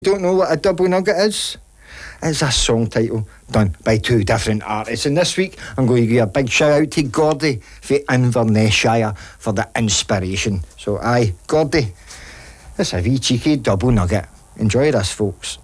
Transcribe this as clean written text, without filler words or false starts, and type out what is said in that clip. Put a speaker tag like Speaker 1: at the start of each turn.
Speaker 1: Don't know what a double nugget is? It's a song title done by two different artists. And this week, I'm going to give a big shout out to Gordy for Inverness-shire for the inspiration. So, aye, Gordy, it's a wee cheeky double nugget. Enjoy this, folks.